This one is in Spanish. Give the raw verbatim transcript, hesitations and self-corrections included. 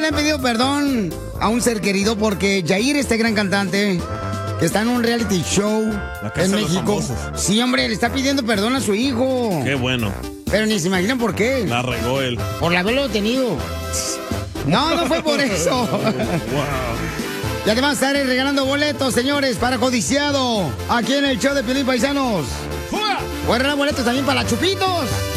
le han pedido perdón a un ser querido porque Yair, este gran cantante, que está en un reality show La casa en de los México. famosos. Sí, hombre, le está pidiendo perdón a su hijo. Qué bueno. Pero ni se imaginan por qué. La regó él. Por haberlo tenido. No, no fue por eso. Wow. Y además estaré regalando boletos, señores, para Codiciado. Aquí en el show de Piolín, Paisanos. Voy a regalar boletos también para Chupitos.